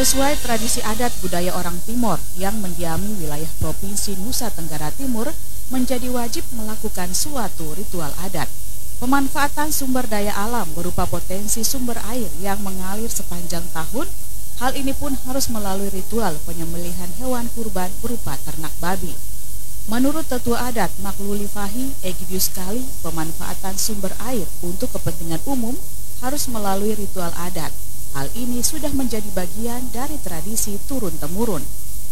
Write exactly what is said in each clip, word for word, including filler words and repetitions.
Sesuai tradisi adat budaya orang Timor yang mendiami wilayah Provinsi Nusa Tenggara Timur, menjadi wajib melakukan suatu ritual adat. Pemanfaatan sumber daya alam berupa potensi sumber air yang mengalir sepanjang tahun, hal ini pun harus melalui ritual penyembelihan hewan kurban berupa ternak babi. Menurut tetua adat Maklulifahi Egidius Kali, pemanfaatan sumber air untuk kepentingan umum harus melalui ritual adat. Hal ini sudah menjadi bagian dari tradisi turun-temurun.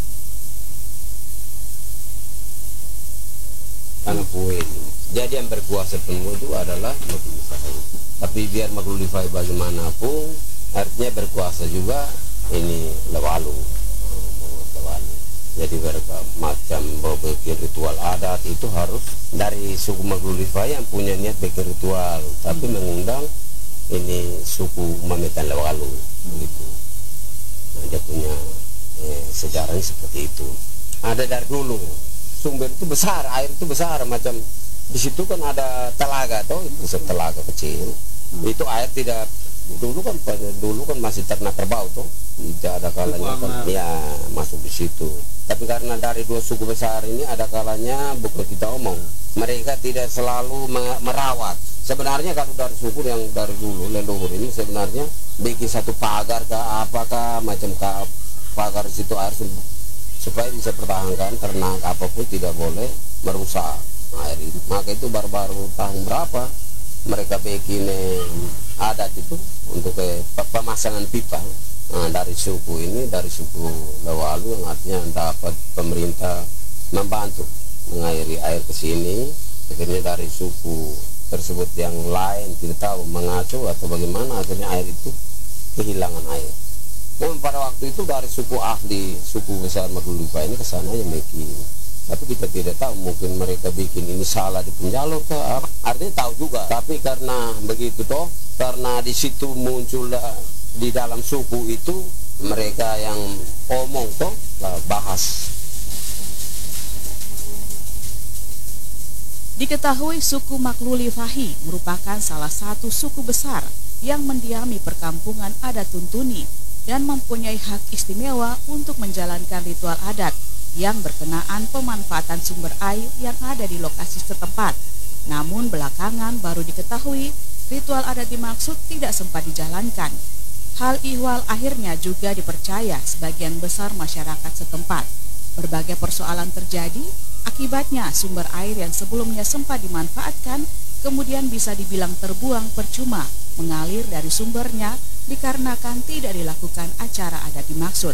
Karena poin, jadi yang berkuasa penuh itu adalah Maklulifahi. Tapi biar Maklulifahi bagaimanapun, artinya berkuasa juga ini Lewalu. Lewalu. Jadi bermacam bikin ritual adat itu harus dari suku Maklulifahi yang punya niat bikin ritual, tapi hmm. mengundang ini suku Mametan Lewalu, begitu. Nah, dia punya eh, sejarahnya seperti itu. Ada dari dulu. Sumber itu besar, air itu besar, macam di situ kan ada telaga, toh itu telaga kecil. Hmm. Itu air tidak dulu kan dulu kan masih ternak kerbau, toh tidak ada kalanya kan ya masuk di situ. Tapi karena dari dua suku besar ini ada kalanya bukan kita omong, mereka tidak selalu merawat. Sebenarnya kalau dari suku yang dari dulu leluhur ini sebenarnya bikin satu pagar ke apakah macam ke pagar di situ air supaya bisa pertahankan ternak apapun tidak boleh merusak air itu. Maka itu baru-baru tahun berapa mereka bikin eh, adat itu untuk eh, pemasangan pipa. Nah, dari suku ini, dari suku Lewalu yang artinya dapat pemerintah membantu mengairi air ke sini. Akhirnya dari suku tersebut yang lain tidak tahu mengasuh atau bagaimana, akhirnya air itu kehilangan air. Memang pada waktu itu dari suku ahli, suku besar Maklulifahi ini kesana yang bikin. Tapi kita tidak tahu, mungkin mereka bikin ini salah di penjalur ke artinya tahu juga. Tapi karena begitu toh, karena di situ muncul di dalam suku itu mereka yang omong toh lah bahas. Diketahui suku Maklulifahi merupakan salah satu suku besar yang mendiami perkampungan adat Tuntuni dan mempunyai hak istimewa untuk menjalankan ritual adat yang berkenaan pemanfaatan sumber air yang ada di lokasi setempat. Namun belakangan baru diketahui ritual adat dimaksud tidak sempat dijalankan. Hal ihwal akhirnya juga dipercaya sebagian besar masyarakat setempat. Berbagai persoalan terjadi, akibatnya sumber air yang sebelumnya sempat dimanfaatkan kemudian bisa dibilang terbuang percuma mengalir dari sumbernya dikarenakan tidak dilakukan acara adat dimaksud.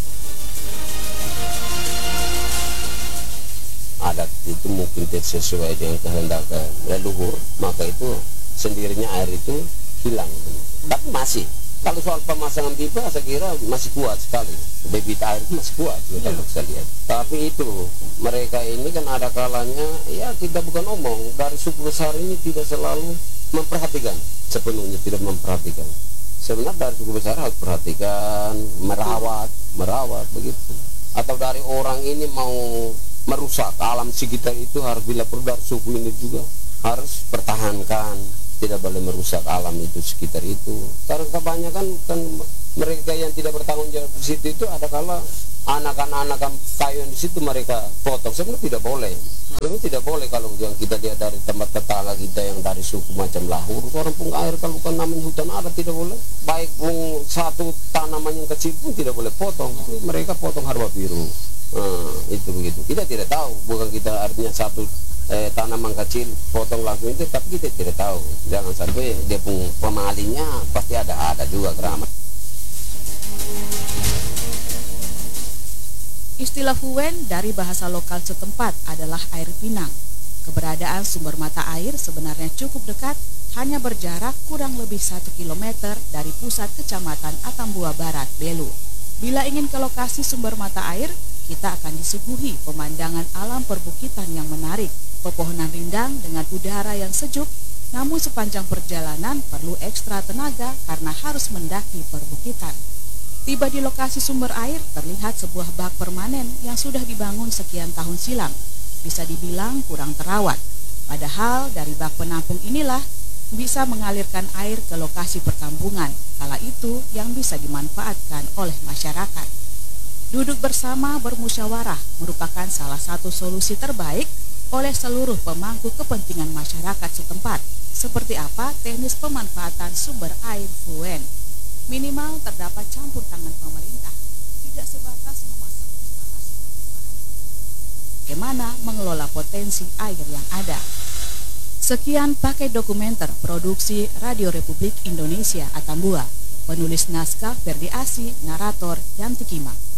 Adat itu mungkin tidak sesuai dengan kehendak leluhur, maka itu sendirinya air itu hilang. Tapi masih, kalau soal pemasangan pipa saya kira masih kuat sekali, debit air itu masih kuat ya, kalau saya lihat. Tapi itu mereka ini kan ada kalanya ya kita bukan omong, dari suku besar ini tidak selalu memperhatikan sepenuhnya, tidak memperhatikan. Sebenarnya dari suku besar harus perhatikan, merawat, merawat begitu. Atau dari orang ini mau merusak alam sekitar itu harus bila perlu dari suku ini juga harus pertahankan, tidak boleh merusak alam itu sekitar itu. Karena kebanyakan kan mereka yang tidak bertanggung jawab di situ itu ada kala anak-anak kayu yang di situ mereka potong. Sebenarnya tidak boleh. Sebenarnya tidak boleh kalau yang kita lihat dari tempat tetangga kita yang dari suku macam Lahur, orang pun air kalau bukan namanya hutan adat tidak boleh. Baik pun satu tanaman yang kecil pun tidak boleh potong. Mereka potong harba biru. Nah, itu begitu. Kita tidak tahu, bukan kita artinya satu eh, tanaman kecil potong langsung itu, tapi kita tidak tahu. Jangan sampai dia pun pemalinya pasti ada ada juga keramat. Istilah Huwen dari bahasa lokal setempat adalah air pinang. Keberadaan sumber mata air sebenarnya cukup dekat, hanya berjarak kurang lebih satu kilometer dari pusat kecamatan Atambua Barat, Belu. Bila ingin ke lokasi sumber mata air, kita akan disuguhi pemandangan alam perbukitan yang menarik, pepohonan rindang dengan udara yang sejuk, namun sepanjang perjalanan perlu ekstra tenaga karena harus mendaki perbukitan. Tiba di lokasi sumber air, terlihat sebuah bak permanen yang sudah dibangun sekian tahun silam. Bisa dibilang kurang terawat. Padahal dari bak penampung inilah bisa mengalirkan air ke lokasi perkampungan. kala itu yang bisa dimanfaatkan oleh masyarakat. Duduk bersama bermusyawarah merupakan salah satu solusi terbaik oleh seluruh pemangku kepentingan masyarakat setempat. Seperti apa teknis pemanfaatan sumber air Fuen? Minimal terdapat campur tangan pemerintah, tidak sebatas memasang instalasi penyimpanan. Bagaimana mengelola potensi air yang ada? Sekian paket dokumenter produksi Radio Republik Indonesia Atambua. Penulis naskah Ferdi Asi, narator Yanti Kima.